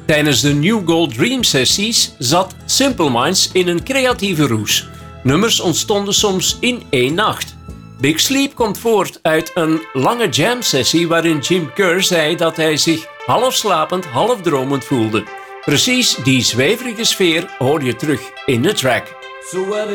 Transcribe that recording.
Tijdens de New Gold Dream sessies zat Simple Minds in een creatieve roes. Nummers ontstonden soms in één nacht. Big Sleep komt voort uit een lange jam sessie waarin Jim Kerr zei dat hij zich half slapend, half dromend voelde. Precies die zweverige sfeer hoor je terug in de track. So well